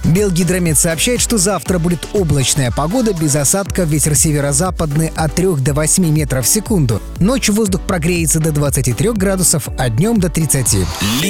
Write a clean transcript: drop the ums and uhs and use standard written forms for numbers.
Белгидромет сообщает, что завтра будет облачная погода без осадков, ветер северо-западный от 3 до 8 метров в секунду. Ночью воздух прогреется до 23 градусов, а днем до 30.